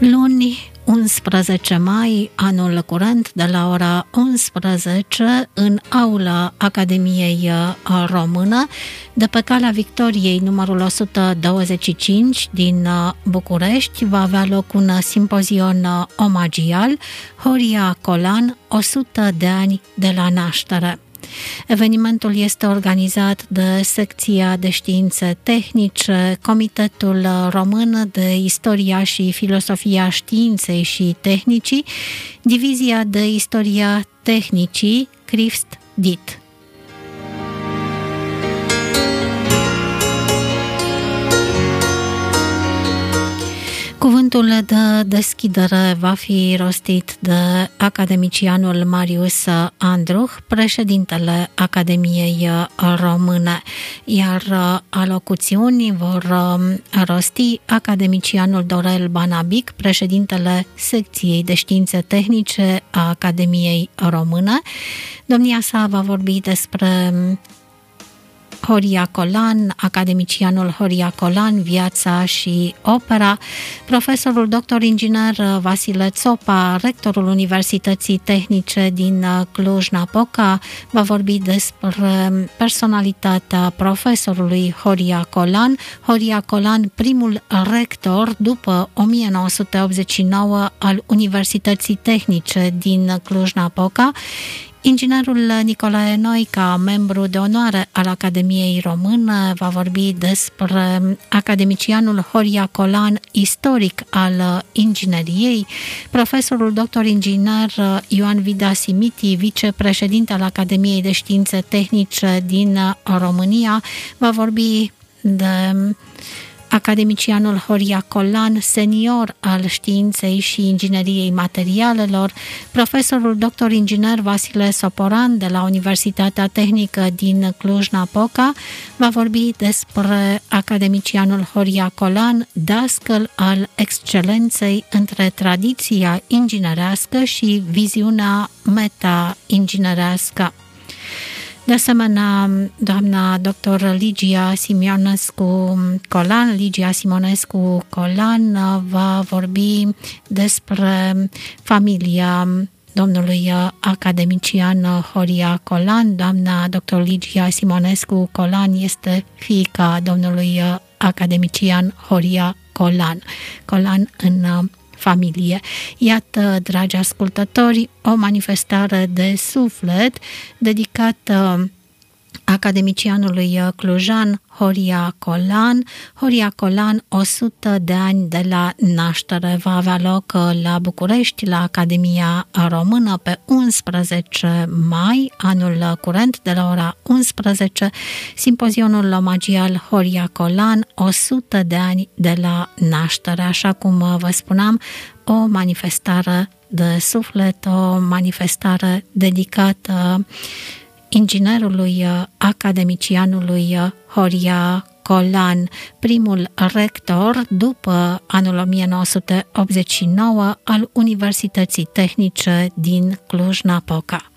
Luni, 11 mai, anul curent, de la ora 11, în aula Academiei Română, de pe Calea Victoriei, numărul 125 din București, va avea loc un simpozion omagial, Horia Colan, 100 de ani de la naștere. Evenimentul este organizat de Secția de Științe Tehnice, Comitetul Român de Istoria și Filosofia Științei și Tehnicii, Divizia de Istoria Tehnicii, CRIFST-DIT. Cuvântul de deschidere va fi rostit de academicianul Marius Andruh, președintele Academiei Române, iar alocuțiuni vor rosti academicianul Dorel Banabic, președintele Secției de Științe Tehnice a Academiei Române. Domnia sa va vorbi despre Horia Colan, academicianul Horia Colan, viața și opera. Profesorul dr. inginer Vasile Țopa, rectorul Universității Tehnice din Cluj-Napoca, va vorbi despre personalitatea profesorului Horia Colan. Horia Colan, primul rector după 1989 al Universității Tehnice din Cluj-Napoca. Inginerul Nicolae Noica, membru de onoare al Academiei Române, va vorbi despre academicianul Horia Colan, istoric al ingineriei. Profesorul dr. inginer Ioan Vida Simiti, vicepreședinte al Academiei de Științe Tehnice din România, va vorbi de academicianul Horia Colan, senior al științei și ingineriei materialelor. Profesorul dr. inginer Vasile Soporan de la Universitatea Tehnică din Cluj-Napoca va vorbi despre academicianul Horia Colan, dascăl al excelenței între tradiția inginerească și viziunea meta-inginerească. De asemenea, doamna dr. Ligia Simonescu Colan va vorbi despre familia domnului academician Horia Colan. Doamna dr. Ligia Simonescu Colan este fiica domnului academician Horia Colan în familie. Iată, dragi ascultători, o manifestare de suflet dedicată academicianului clujan Horia Colan. Horia Colan, 100 de ani de la naștere, va avea loc la București, la Academia Română, pe 11 mai, anul curent, de la ora 11, simpozionul omagial Horia Colan, 100 de ani de la naștere. Așa cum vă spuneam, o manifestare de suflet, o manifestare dedicată inginerului academicianului Horia Colan, primul rector după anul 1989 al Universității Tehnice din Cluj-Napoca.